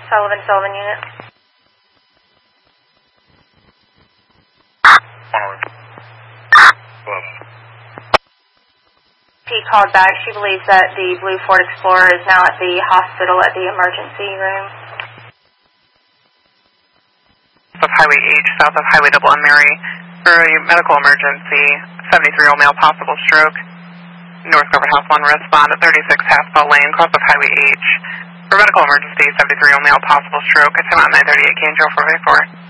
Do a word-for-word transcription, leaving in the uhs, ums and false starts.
Sullivan, Sullivan unit. She called back. She believes that the blue Ford Explorer is now at the hospital at the emergency room. Of Highway H, south of Highway Double M Mary, for a medical emergency, seventy-three-year-old male, possible stroke. North Covered House one, respond at thirty-six Haspel Lane, cross of Highway H. For medical emergency, seventy-three-year-old male, possible stroke. It's about nine thirty-eight, K and Joe four five four.